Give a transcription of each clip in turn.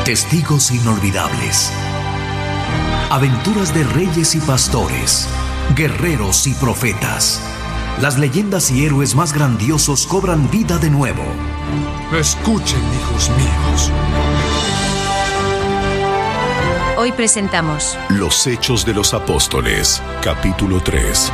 Testigos inolvidables. Aventuras de reyes y pastores, guerreros y profetas. Las leyendas y héroes más grandiosos cobran vida de nuevo. Escuchen, hijos míos. Hoy presentamos Los Hechos de los Apóstoles, capítulo 3.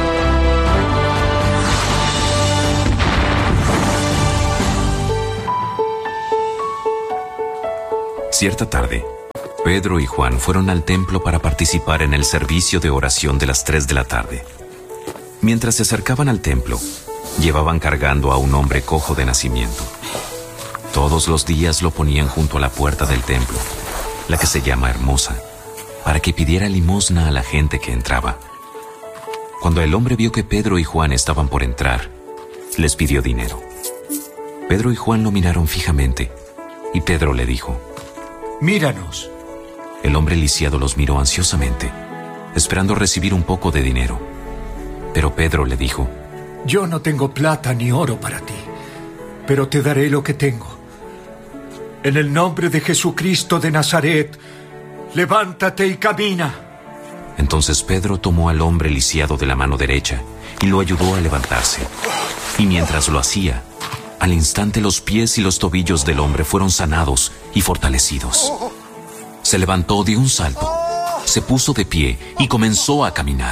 Cierta tarde, Pedro y Juan fueron al templo para participar en el servicio de oración de las 3 de la tarde. Mientras se acercaban al templo, llevaban cargando a un hombre cojo de nacimiento. Todos los días lo ponían junto a la puerta del templo, la que se llama Hermosa, para que pidiera limosna a la gente que entraba. Cuando el hombre vio que Pedro y Juan estaban por entrar, les pidió dinero. Pedro y Juan lo miraron fijamente, y Pedro le dijo: Míranos. El hombre lisiado los miró ansiosamente, esperando recibir un poco de dinero. Pero Pedro le dijo: Yo no tengo plata ni oro para ti, pero te daré lo que tengo. En el nombre de Jesucristo de Nazaret, levántate y camina. Entonces Pedro tomó al hombre lisiado de la mano derecha y lo ayudó a levantarse. Y mientras lo hacía, al instante los pies y los tobillos del hombre fueron sanados y fortalecidos. Se levantó de un salto, se puso de pie y comenzó a caminar.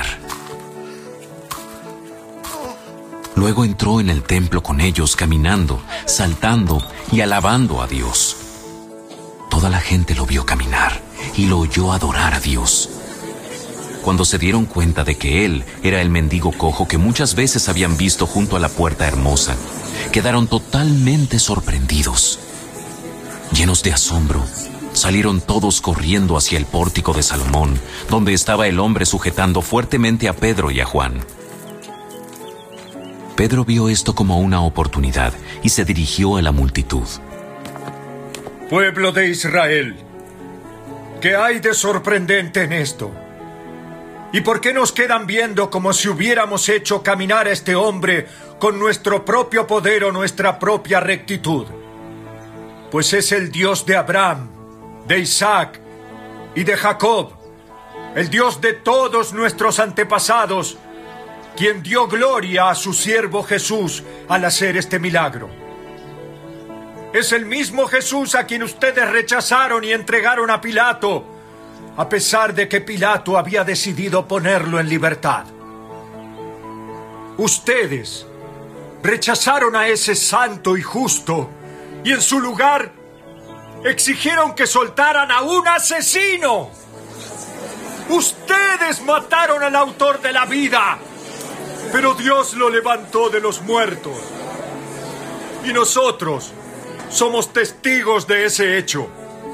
Luego entró en el templo con ellos, caminando, saltando y alabando a Dios. Toda la gente lo vio caminar y lo oyó adorar a Dios. Cuando se dieron cuenta de que él era el mendigo cojo que muchas veces habían visto junto a la puerta Hermosa, quedaron totalmente sorprendidos. Llenos de asombro, salieron todos corriendo hacia el pórtico de Salomón, donde estaba el hombre sujetando fuertemente a Pedro y a Juan. Pedro vio esto como una oportunidad y se dirigió a la multitud. Pueblo de Israel, ¿qué hay de sorprendente en esto? ¿Y por qué nos quedan viendo como si hubiéramos hecho caminar a este hombre con nuestro propio poder o nuestra propia rectitud? Pues es el Dios de Abraham, de Isaac y de Jacob, el Dios de todos nuestros antepasados, quien dio gloria a su siervo Jesús al hacer este milagro. Es el mismo Jesús a quien ustedes rechazaron y entregaron a Pilato, a pesar de que Pilato había decidido ponerlo en libertad. Ustedes rechazaron a ese santo y justo y en su lugar exigieron que soltaran a un asesino. Ustedes mataron al autor de la vida, pero Dios lo levantó de los muertos. Y nosotros somos testigos de ese hecho.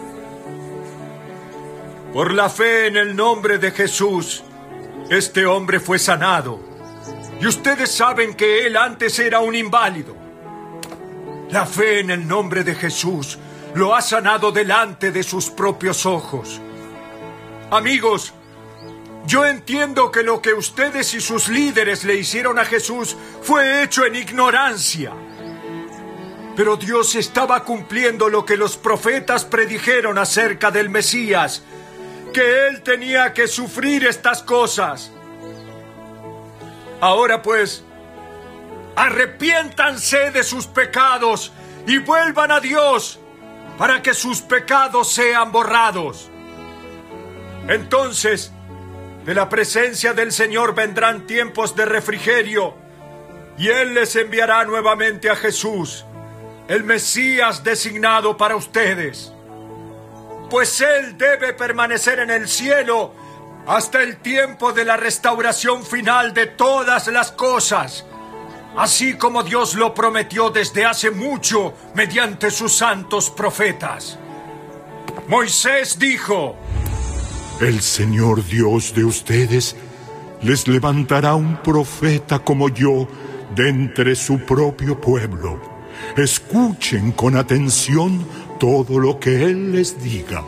Por la fe en el nombre de Jesús, este hombre fue sanado. Y ustedes saben que él antes era un inválido. La fe en el nombre de Jesús lo ha sanado delante de sus propios ojos. Amigos, yo entiendo que lo que ustedes y sus líderes le hicieron a Jesús fue hecho en ignorancia. Pero Dios estaba cumpliendo lo que los profetas predijeron acerca del Mesías, que él tenía que sufrir estas cosas. Ahora pues, arrepiéntanse de sus pecados y vuelvan a Dios para que sus pecados sean borrados. Entonces, de la presencia del Señor vendrán tiempos de refrigerio y Él les enviará nuevamente a Jesús, el Mesías designado para ustedes. Pues Él debe permanecer en el cielo hasta el tiempo de la restauración final de todas las cosas, así como Dios lo prometió desde hace mucho mediante sus santos profetas. Moisés dijo: El Señor Dios de ustedes les levantará un profeta como yo de entre su propio pueblo. Escuchen con atención todo lo que Él les diga.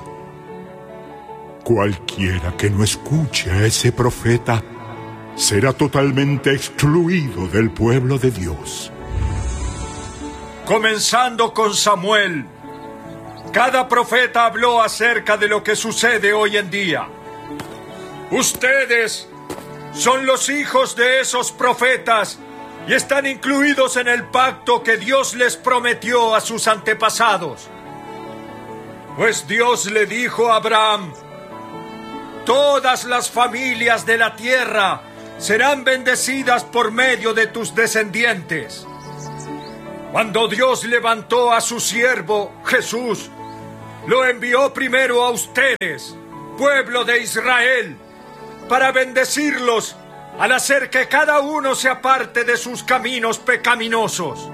Cualquiera que no escuche a ese profeta será totalmente excluido del pueblo de Dios. Comenzando con Samuel, Cada profeta habló acerca de lo que sucede hoy en día. Ustedes son los hijos de esos profetas y están incluidos en el pacto que Dios les prometió a sus antepasados. Pues Dios le dijo a Abraham: todas las familias de la tierra serán bendecidas por medio de tus descendientes. Cuando Dios levantó a su siervo Jesús, lo envió primero a ustedes, pueblo de Israel, para bendecirlos al hacer que cada uno se aparte de sus caminos pecaminosos.